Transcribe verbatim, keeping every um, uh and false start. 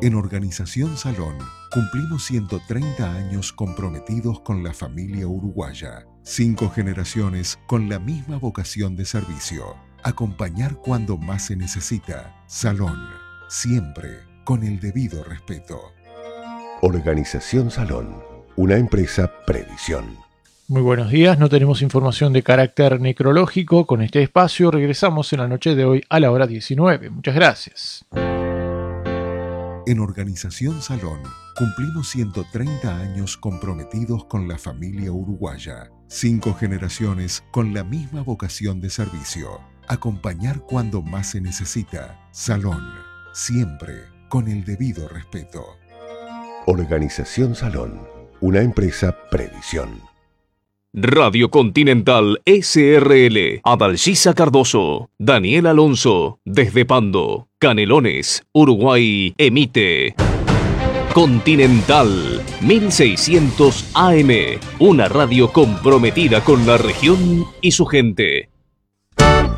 En Organización Salón cumplimos ciento treinta años comprometidos con la familia uruguaya. Cinco generaciones con la misma vocación de servicio. Acompañar cuando más se necesita. Salón, siempre con el debido respeto. Organización Salón, una empresa Previsión. Muy buenos días, no tenemos información de carácter necrológico. Con este espacio regresamos en la noche de hoy a la hora diecinueve. Muchas gracias. En Organización Salón cumplimos ciento treinta años comprometidos con la familia uruguaya. Cinco generaciones con la misma vocación de servicio. Acompañar cuando más se necesita. Salón, siempre con el debido respeto. Organización Salón, una empresa Previsión. Radio Continental S R L, Adalgisa Cardoso, Daniel Alonso, desde Pando, Canelones, Uruguay, emite Continental mil seiscientos A M, una radio comprometida con la región y su gente.